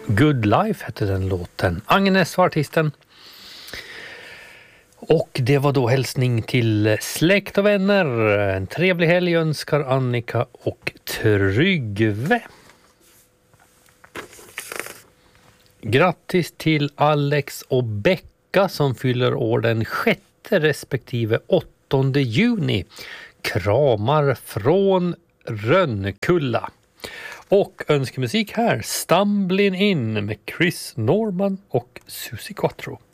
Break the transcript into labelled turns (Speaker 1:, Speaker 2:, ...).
Speaker 1: Good Life hette den låten. Agnes var artisten. Och det var då hälsning till släkt och vänner. En trevlig helg önskar Annika och Tryggve. Grattis till Alex och Becka som fyller år den 6 respektive 8 juni. Kramar från Rönnkulla. Och önskemusik här, Stumbling In med Chris Norman och Susie Quattro.